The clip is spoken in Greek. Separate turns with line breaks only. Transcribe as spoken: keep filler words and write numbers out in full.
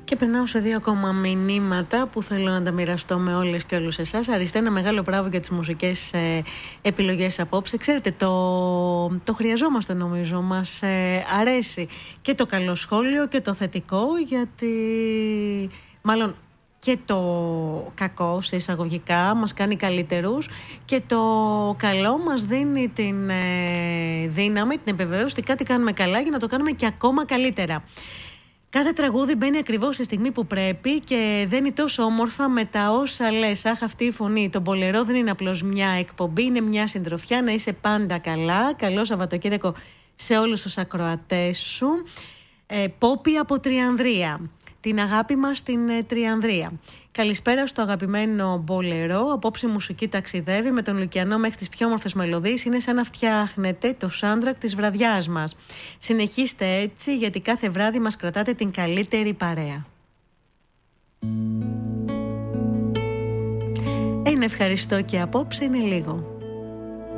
Και περνάω σε δύο ακόμα μηνύματα που θέλω να τα μοιραστώ με όλες και όλους εσάς. Αριστέ, ένα μεγάλο μπράβο για τις μουσικές ε, επιλογές απόψε. Ξέρετε, το, το χρειαζόμαστε νομίζω. Μας ε, αρέσει και το καλό σχόλιο και το θετικό, γιατί μάλλον και το κακό σε εισαγωγικά μας κάνει καλύτερους και το καλό μας δίνει την ε, δύναμη, την επιβεβαίωση ότι κάτι κάνουμε καλά για να το κάνουμε και ακόμα καλύτερα. Κάθε τραγούδι μπαίνει ακριβώς στη στιγμή που πρέπει και δένει τόσο όμορφα με τα όσα λες. Αχ, αυτή η φωνή. Το μπολερό δεν είναι απλώς μια εκπομπή, είναι μια συντροφιά. Να είσαι πάντα καλά. Καλό Σαββατοκύριακο σε όλους τους ακροατές σου. Ε, Πόπη από Τριανδρία. Την αγάπη μας στην ε, Τριανδρία. Καλησπέρα στο αγαπημένο μπολερό. Απόψε η μουσική ταξιδεύει με τον Λουκιανό μέχρι τις πιο όμορφες μελωδίες. Είναι σαν να φτιάχνετε το soundtrack της βραδιάς μας. Συνεχίστε έτσι, γιατί κάθε βράδυ μας κρατάτε την καλύτερη παρέα. Είναι ευχαριστώ και απόψε είναι λίγο.